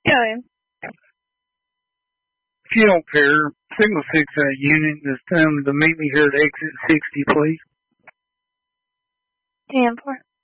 Go ahead. If you don't care, signal 6 unit, just tell them to meet me here at exit 60, please. 10-4.